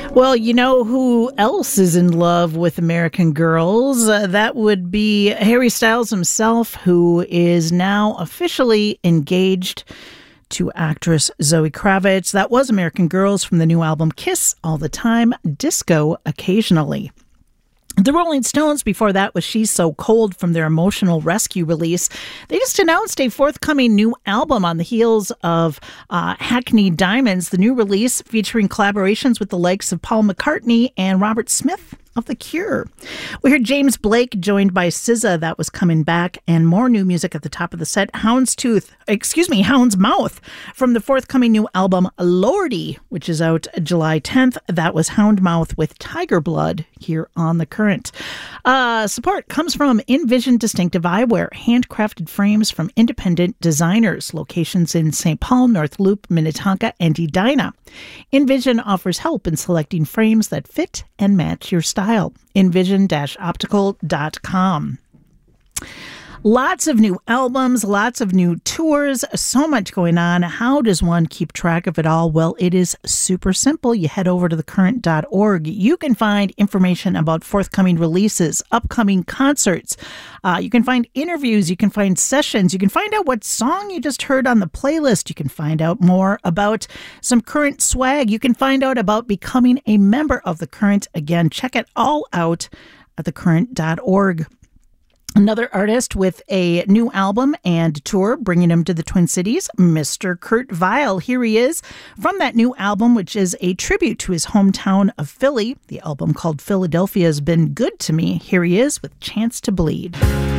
Well, you know who else is in love with American Girls? That would be Harry Styles himself, who is now officially engaged to actress Zoe Kravitz. That was American Girls from the new album Kiss All the Time, Disco Occasionally. The Rolling Stones before that was She's So Cold from their Emotional Rescue release. They just announced a forthcoming new album on the heels of Hackney Diamonds, the new release featuring collaborations with the likes of Paul McCartney and Robert Smith of The Cure. We heard James Blake joined by SZA, that was coming back, and more new music at the top of the set. Hound's Mouth from the forthcoming new album Lordy, which is out July 10th. That was Houndmouth with Tiger Blood here on The Current. Support comes from Envision Distinctive Eyewear, handcrafted frames from independent designers. Locations in St. Paul, North Loop, Minnetonka, and Edina. Envision offers help in selecting frames that fit and match your style. Envision-optical.com. Lots of new albums, lots of new tours, so much going on. How does one keep track of it all? Well, it is super simple. You head over to thecurrent.org. You can find information about forthcoming releases, upcoming concerts. You can find interviews. You can find sessions. You can find out what song you just heard on the playlist. You can find out more about some current swag. You can find out about becoming a member of The Current. Again, check it all out at thecurrent.org. Another artist with a new album and tour, bringing him to the Twin Cities, Mr. Kurt Vile. Here he is from that new album, which is a tribute to his hometown of Philly. The album called Philadelphia Has Been Good to Me. Here he is with Chance to Bleed.